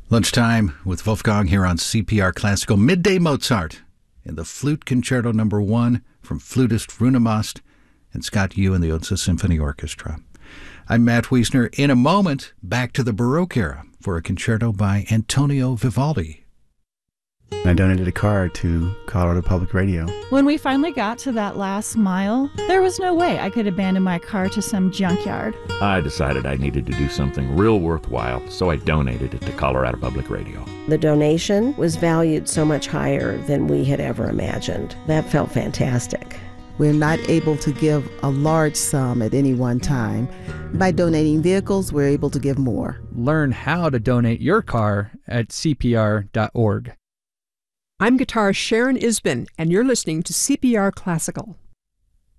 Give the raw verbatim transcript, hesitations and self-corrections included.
Lunchtime with Wolfgang here on C P R Classical. Midday Mozart in the Flute Concerto Number One from flutist Runemost and Scott Yu and the Odense Symphony Orchestra. I'm Matt Wiesner. In a moment, back to the Baroque era for a concerto by Antonio Vivaldi. I donated a car to Colorado Public Radio. When we finally got to that last mile, there was no way I could abandon my car to some junkyard. I decided I needed to do something real worthwhile, so I donated it to Colorado Public Radio. The donation was valued so much higher than we had ever imagined. That felt fantastic. We're not able to give a large sum at any one time. By donating vehicles, we're able to give more. Learn how to donate your car at C P R dot org. I'm guitarist Sharon Isbin, and you're listening to C P R Classical.